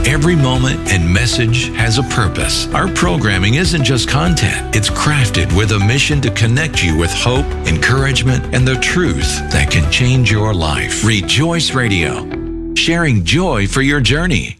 Every moment and message has a purpose. Our programming isn't just content. It's crafted with a mission to connect you with hope, encouragement, and the truth that can change your life. Rejoice Radio, sharing joy for your journey.